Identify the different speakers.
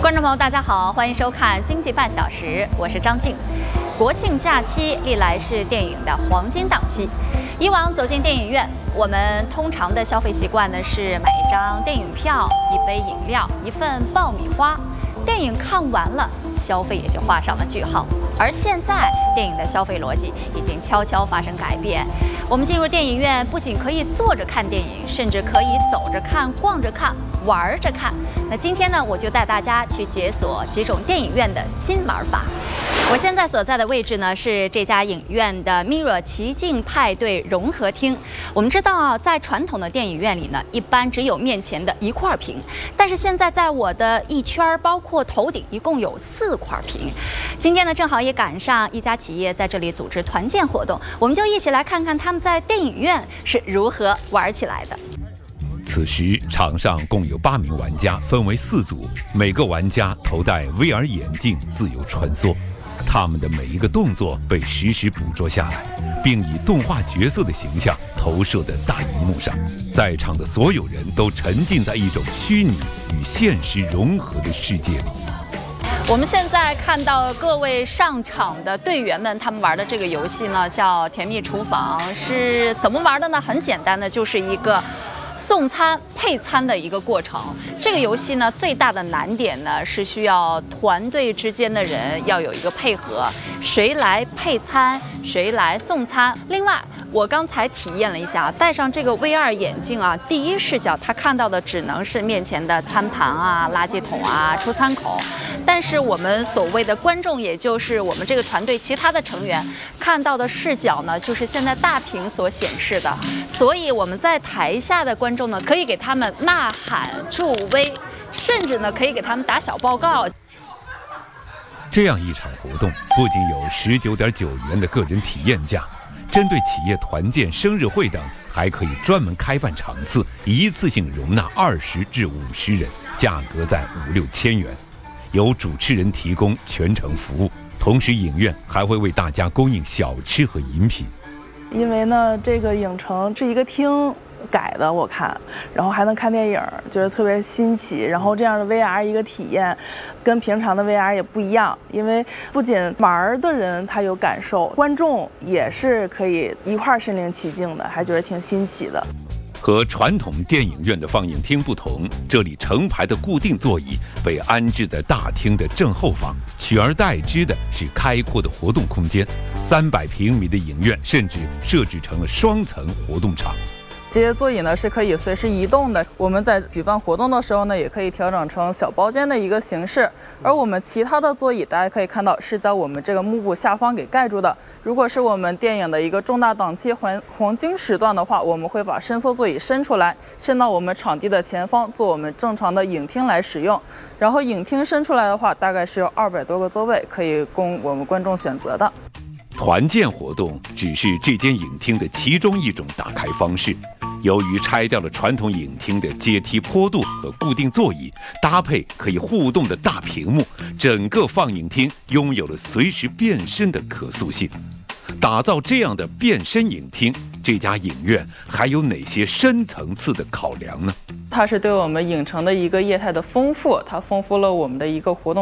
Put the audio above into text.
Speaker 1: 观众朋友，大家好，欢迎收看《经济半小时》，我是张静。国庆假期历来是电影的黄金档期，以往走进电影院，我们通常的消费习惯呢是买一张电影票、一杯饮料、一份爆米花。电影看完了，消费也就画上了句号。而现在，电影的消费逻辑已经悄悄发生改变。我们进入电影院，不仅可以坐着看电影，甚至可以走着看、逛着看、玩着看。那今天呢，我就带大家去解锁几种电影院的新玩法。我现在所在的位置呢，是这家影院的 Mirror 奇境派对融合厅。我们知道啊，在传统的电影院里呢，一般只有面前的一块屏，但是现在在我的一圈，包括头顶，一共有4块屏。今天呢，正好也赶上一家企业在这里组织团建活动，我们就一起来看看他们在电影院是如何玩起来的。
Speaker 2: 此时，场上共有8名玩家，分为4组，每个玩家头戴 VR 眼镜，自由穿梭。他们的每一个动作被实时捕捉下来，并以动画角色的形象投射在大荧幕上。在场的所有人都沉浸在一种虚拟与现实融合的世界里。
Speaker 1: 我们现在看到各位上场的队员们，他们玩的这个游戏呢，叫《甜蜜厨房》，是怎么玩的呢？很简单的，就是一个送餐配餐的一个过程。这个游戏呢，最大的难点呢是需要团队之间的人要有一个配合，谁来配餐，谁来送餐。另外，我刚才体验了一下，戴上这个 VR 眼镜啊，第一视角他看到的只能是面前的餐盘啊、垃圾桶啊、出餐口。但是我们所谓的观众，也就是我们这个团队其他的成员看到的视角呢，就是现在大屏所显示的。所以我们在台下的观众呢，可以给他们呐喊助威，甚至呢可以给他们打小报告。
Speaker 2: 这样一场活动不仅有19.9元的个人体验价，针对企业团建、生日会等，还可以专门开办场次，一次性容纳20至50人，价格在5、6千元。由主持人提供全程服务，同时影院还会为大家供应小吃和饮品。
Speaker 3: 因为呢，这个影城是一个厅改的，我看，然后还能看电影，觉得特别新奇。然后这样的 VR 一个体验，跟平常的 VR 也不一样，因为不仅玩的人他有感受，观众也是可以一块身临其境的，还觉得挺新奇的。
Speaker 2: 和传统电影院的放映厅不同，这里成排的固定座椅被安置在大厅的正后方，取而代之的是开阔的活动空间。300平米的影院甚至设置成了双层活动场。
Speaker 4: 这些座椅呢是可以随时移动的，我们在举办活动的时候呢，也可以调整成小包间的一个形式。而我们其他的座椅，大家可以看到是在我们这个幕布下方给盖住的。如果是我们电影的一个重大档期黄金时段的话，我们会把伸缩座椅伸出来，伸到我们场地的前方，做我们正常的影厅来使用。然后影厅伸出来的话，大概是有200多个座位，可以供我们观众选择的。
Speaker 2: 团建活动只是这间影厅的其中一种打开方式。由于拆掉了传统影厅的阶梯坡度和固定座椅，搭配可以互动的大屏幕，整个放映厅拥有了随时变身的可塑性。打造这样的变身影厅，这家影院还有哪些深层次的考量呢？
Speaker 4: 它是对我们影城的一个业态的丰富，它丰富了我们的一个活动